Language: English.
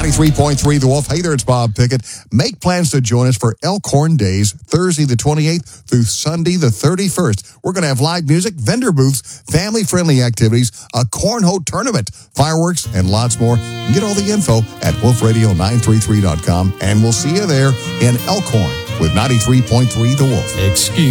93.3 The Wolf. Hey there, it's Bob Pickett. Make plans to join us for Elkhorn Days, Thursday the 28th through Sunday the 31st. We're going to have live music, vendor booths, family-friendly activities, a cornhole tournament, fireworks, and lots more. Get all the info at wolfradio933.com, and we'll see you there in Elkhorn with 93.3 The Wolf. Excuse